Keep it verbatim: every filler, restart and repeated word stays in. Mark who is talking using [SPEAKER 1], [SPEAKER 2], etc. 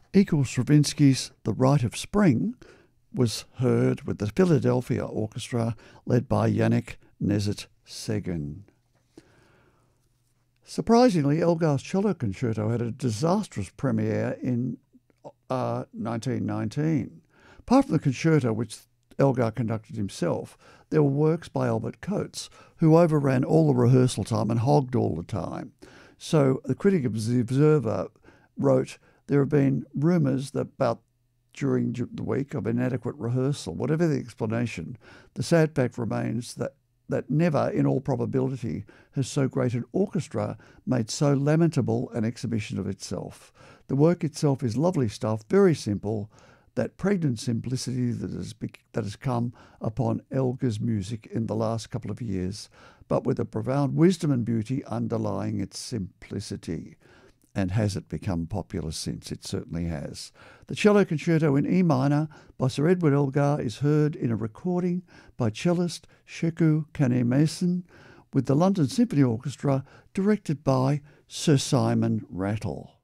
[SPEAKER 1] Igor Stravinsky's The Rite of Spring was heard with the Philadelphia Orchestra led by Yannick Nézet-Séguin. Surprisingly, Elgar's Cello Concerto had a disastrous premiere in uh, nineteen nineteen. Apart from the concerto, which Elgar conducted himself, there were works by Albert Coates, who overran all the rehearsal time and hogged all the time. So the critic of The Observer wrote, there have been rumours that about during the week of inadequate rehearsal. Whatever the explanation, the sad fact remains that that never, in all probability, has so great an orchestra made so lamentable an exhibition of itself. The work itself is lovely stuff, very simple, that pregnant simplicity that has, be- that has come upon Elgar's music in the last couple of years, but with a profound wisdom and beauty underlying its simplicity. And has it become popular since? It certainly has. The Cello Concerto in E minor by Sir Edward Elgar is heard in a recording by cellist Sheku Kanemason with the London Symphony Orchestra directed by Sir Simon Rattle.